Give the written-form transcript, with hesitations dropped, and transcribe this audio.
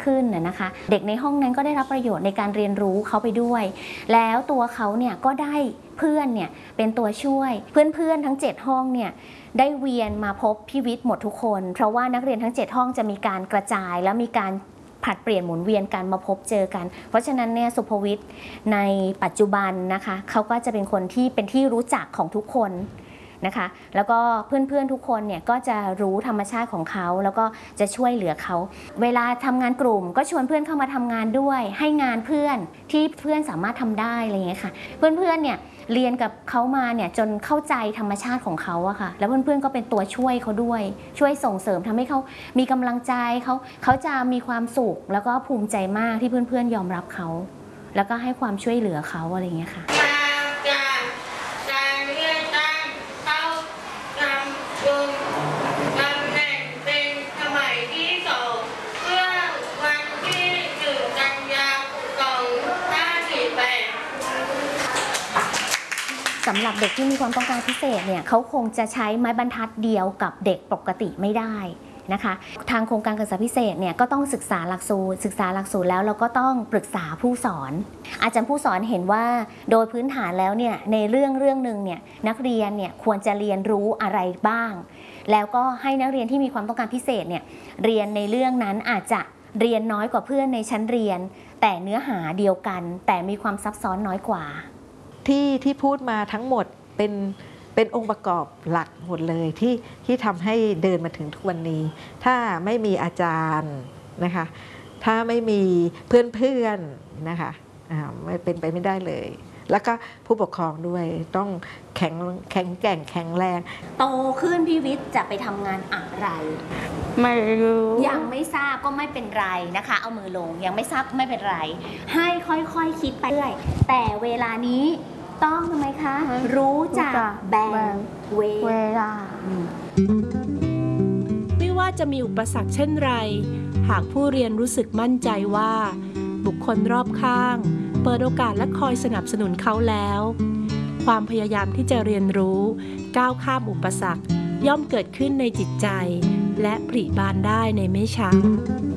ขึ้นนะคะเด็กในห้องนั้นก็ได้รับประโยชน์ในการเรียนรู้เขาไปด้วยแล้วตัวเขาเนี่ยก็ได้เพื่อนเนี่ยเป็นตัวช่วยเพื่อนทั้ง7ห้องเนี่ยได้เวียนมาพบพี่วิทย์หมดทุกคนเพราะว่านักเรียนทั้ง7ห้องจะมีการกระจายและมีการผลัดเปลี่ยนหมุนเวียนกันมาพบเจอกันเพราะฉะนั้นเนี่ยสุภวิทย์ในปัจจุบันนะคะเขาก็จะเป็นคนที่เป็นที่รู้จักของทุกคนนะคะแล้วก็เพื่อนๆทุกคนเนี่ยก็จะรู้ธรรมชาติของเขาแล้วก็จะช่วยเหลือเขาเวลาทำงานกลุ่มก็ชวนเพื่อนเข้ามาทำงานด้วยให้งานเพื่อนที่เพื่อนสามารถทำได้อะไรอย่างเงี้ยค่ะเพื่อนๆเนี่ยเรียนกับเขามาเนี่ยจนเข้าใจธรรมชาติของเขาอะค่ะแล้วเพื่อนๆก็เป็นตัวช่วยเขาด้วยช่วยส่งเสริมทำให้เขามีกำลังใจเขาจะมีความสุขแล้วก็ภูมิใจมากที่เพื่อนๆยอมรับเขาแล้วก็ให้ความช่วยเหลือเขาอะไรอย่างเงี้ยค่ะสำหรับเด็กที่มีความต้องการพิเศษเนี่ยเขาคงจะใช้ไม้บรรทัดเดียวกับเด็กปกติไม่ได้นะคะทางโครงการการศึกษาพิเศษเนี่ยก็ต้องศึกษาหลักสูตรแล้วเราก็ต้องปรึกษาผู้สอนอาจารย์ผู้สอนเห็นว่าโดยพื้นฐานแล้วเนี่ยในเรื่องหนึ่งเนี่ยนักเรียนเนี่ยควรจะเรียนรู้อะไรบ้างแล้วก็ให้นักเรียนที่มีความต้องการพิเศษเนี่ยเรียนในเรื่องนั้นอาจจะเรียนน้อยกว่าเพื่อนในชั้นเรียนแต่เนื้อหาเดียวกันแต่มีความซับซ้อนน้อยกว่าที่พูดมาทั้งหมดเป็นองค์ประกอบหลักหมดเลยที่ทำให้เดินมาถึงทุกวันนี้ถ้าไม่มีอาจารย์นะคะถ้าไม่มีเพื่อนๆนะคะไม่เป็นไปไม่ได้เลยแล้วก็ผู้ปกครองด้วยต้องแข็งแกร่งแข็งแรงโตขึ้นพี่วิทย์จะไปทำงานอะไรไม่รู้ยังไม่ทราบก็ไม่เป็นไรนะคะเอามือลงยังไม่ทราบไม่เป็นไรให้ค่อยๆคิดไปเรื่อยแต่เวลานี้ต้องทำไมคะรู้จักแบ่งเวลาไม่ว่าจะมีอุปสรรคเช่นไรหากผู้เรียนรู้สึกมั่นใจว่าบุคคลรอบข้างเปิดโอกาสและคอยสนับสนุนเขาแล้วความพยายามที่จะเรียนรู้ก้าวข้ามอุปสรรคย่อมเกิดขึ้นในจิตใจและผลิบานได้ในไม่ช้า